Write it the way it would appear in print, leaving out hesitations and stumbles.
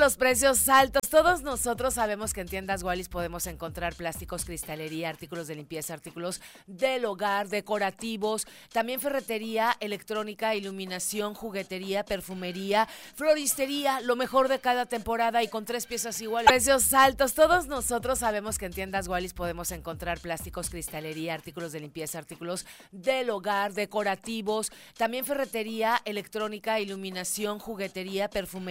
Los precios altos. Todos nosotros sabemos que en tiendas Wallis podemos encontrar plásticos, cristalería, artículos de limpieza, artículos del hogar, decorativos, también ferretería, electrónica, iluminación, juguetería, perfumería, floristería, lo mejor de cada temporada y con 3 piezas iguales. Precios altos. Todos nosotros sabemos que en tiendas Wallis podemos encontrar plásticos, cristalería, artículos de limpieza, artículos del hogar, decorativos, también ferretería, electrónica, iluminación, juguetería, perfumería.